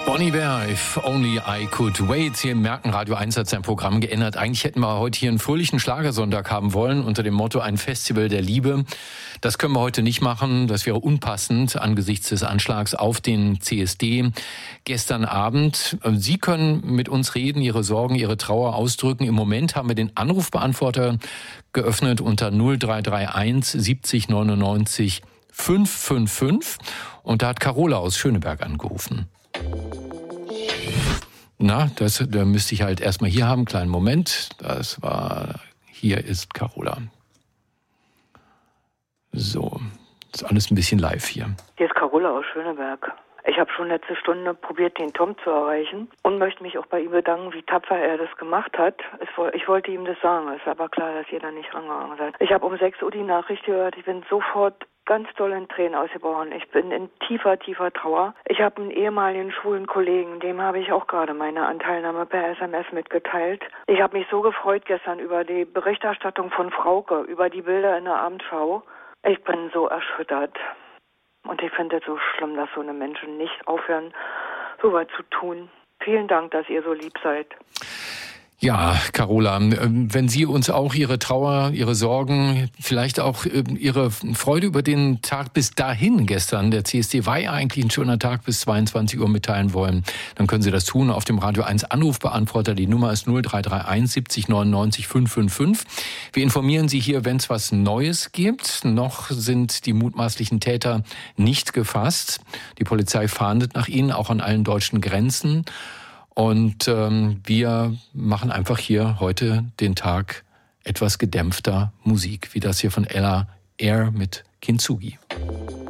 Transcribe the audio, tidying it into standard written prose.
Bon Iver, If Only I Could Wait. Sie merken, Radio 1 hat sein Programm geändert. Eigentlich hätten wir heute hier einen fröhlichen Schlagersonntag haben wollen, unter dem Motto ein Festival der Liebe. Das können wir heute nicht machen. Das wäre unpassend angesichts des Anschlags auf den CSD gestern Abend. Sie können mit uns reden, Ihre Sorgen, Ihre Trauer ausdrücken. Im Moment haben wir den Anrufbeantworter geöffnet unter 0331 70 99 555. Und da hat Carola aus Schöneberg angerufen. Na, da müsste ich halt erstmal hier haben. Kleinen Moment. Hier ist Carola. So, ist alles ein bisschen live hier. Hier ist Carola aus Schöneberg. Ich habe schon letzte Stunde probiert, den Tom zu erreichen und möchte mich auch bei ihm bedanken, wie tapfer er das gemacht hat. Ich wollte ihm das sagen, es ist aber klar, dass ihr da nicht rangegangen seid. Ich habe um 6 Uhr die Nachricht gehört, ich bin sofort ganz doll in Tränen ausgebrochen. Ich bin in tiefer Trauer. Ich habe einen ehemaligen schwulen Kollegen, dem habe ich auch gerade meine Anteilnahme per SMS mitgeteilt. Ich habe mich so gefreut gestern über die Berichterstattung von Frauke, über die Bilder in der Abendschau. Ich bin so erschüttert. Und ich finde es so schlimm, dass so eine Menschen nicht aufhören, so weit zu tun. Vielen Dank, dass ihr so lieb seid. Ja, Carola, wenn Sie uns auch Ihre Trauer, Ihre Sorgen, vielleicht auch Ihre Freude über den Tag bis dahin gestern, der CSD war ja eigentlich ein schöner Tag, bis 22 Uhr mitteilen wollen, dann können Sie das tun auf dem Radio 1 Anrufbeantworter. Die Nummer ist 0331 70 99 555. Wir informieren Sie hier, wenn es was Neues gibt. Noch sind die mutmaßlichen Täter nicht gefasst. Die Polizei fahndet nach ihnen, auch an allen deutschen Grenzen. Und wir machen einfach hier heute den Tag etwas gedämpfter Musik, wie das hier von Ella Air mit Kintsugi.